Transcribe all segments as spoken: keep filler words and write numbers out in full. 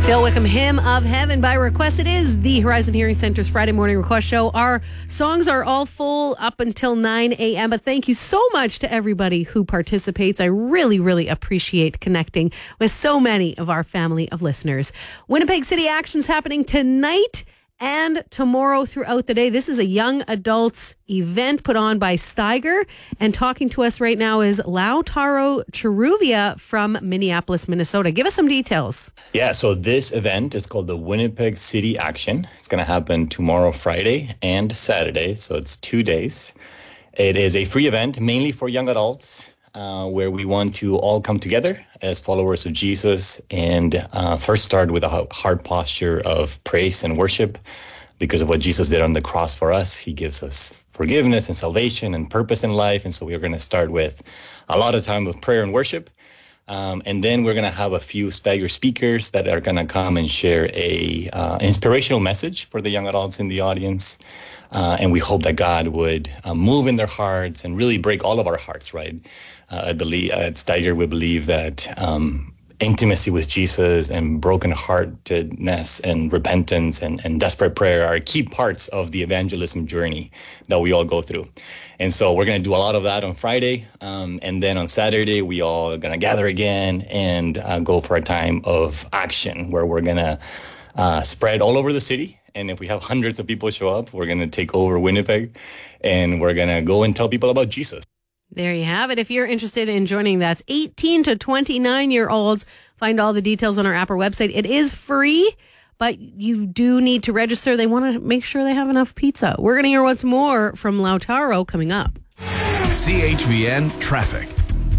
Phil Wickham, Hymn of Heaven by request. It is the Horizon Hearing Center's Friday morning request show. Our songs are all full up until nine a.m. But thank you so much to everybody who participates. I really, really appreciate connecting with so many of our family of listeners. Winnipeg City Action's happening tonight and tomorrow throughout the day. This is a young adults event put on by Steiger. And talking to us right now is Lautaro Cheruvia from Minneapolis, Minnesota. Give us some details. Yeah, so this event is called the Winnipeg City Action. It's going to happen tomorrow, Friday, and Saturday. So it's two days. It is a free event, mainly for young adults, uh, where we want to all come together as followers of Jesus and uh, first start with a heart posture of praise and worship because of what Jesus did on the cross for us. He gives us forgiveness and salvation and purpose in life. And so we're going to start with a lot of time of prayer and worship. Um, and then we're going to have a few Steiger speakers that are going to come and share a uh, inspirational message for the young adults in the audience. Uh, and we hope that God would uh, move in their hearts and really break all of our hearts, right? Uh, I believe at Steiger, we believe that um, intimacy with Jesus and brokenheartedness and repentance and, and desperate prayer are key parts of the evangelism journey that we all go through. And so we're going to do a lot of that on Friday. Um, and then on Saturday, we all are going to gather again and uh, go for a time of action where we're going to uh, spread all over the city. And if we have hundreds of people show up, we're going to take over Winnipeg and we're going to go and tell people about Jesus. There you have it. If you're interested in joining, that's eighteen to twenty-nine year olds. Find all the details on our app or website. It is free, but you do need to register. They want to make sure they have enough pizza. We're going to hear what's more from Lautaro coming up. C H V N Traffic.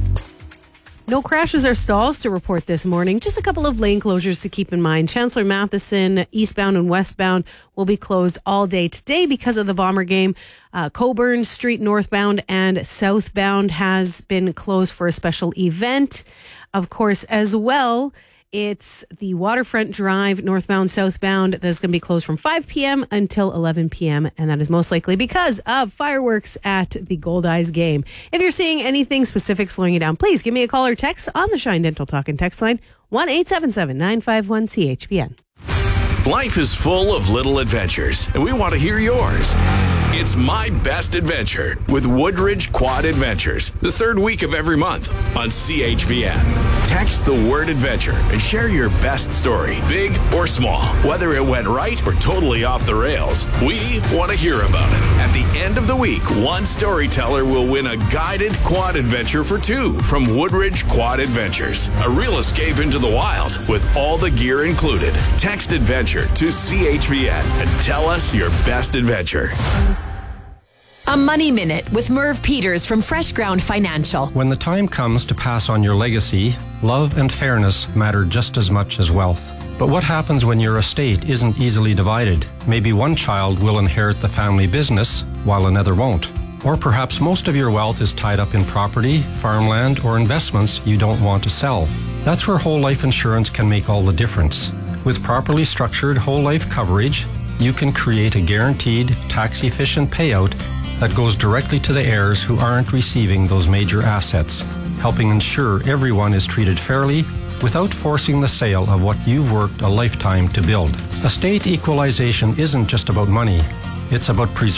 No crashes or stalls to report this morning. Just a couple of lane closures to keep in mind. Chancellor Matheson, eastbound and westbound, will be closed all day today because of the Bomber game. Uh, Coburn Street northbound and southbound has been closed for a special event. Of course, as well, it's the Waterfront Drive northbound, southbound that's going to be closed from five p.m. until eleven p.m. And that is most likely because of fireworks at the Goldeyes game. If you're seeing anything specific slowing you down, please give me a call or text on the Shine Dental Talk and text line one eight seven seven, nine five one, C H V N. Life is full of little adventures, and we want to hear yours. It's My Best Adventure with Woodridge Quad Adventures, the third week of every month on C H V N. Text the word adventure and share your best story, big or small. Whether it went right or totally off the rails, we want to hear about it. At the end of the week, one storyteller will win a guided quad adventure for two from Woodridge Quad Adventures. A real escape into the wild with all the gear included. Text adventure to C H V N and tell us your best adventure. A Money Minute with Merv Peters from Fresh Ground Financial. When the time comes to pass on your legacy, love and fairness matter just as much as wealth. But what happens when your estate isn't easily divided? Maybe one child will inherit the family business while another won't. Or perhaps most of your wealth is tied up in property, farmland, or investments you don't want to sell. That's where whole life insurance can make all the difference. With properly structured whole life coverage, you can create a guaranteed, tax-efficient payout that goes directly to the heirs who aren't receiving those major assets, helping ensure everyone is treated fairly without forcing the sale of what you've worked a lifetime to build. Estate equalization isn't just about money. It's about preserving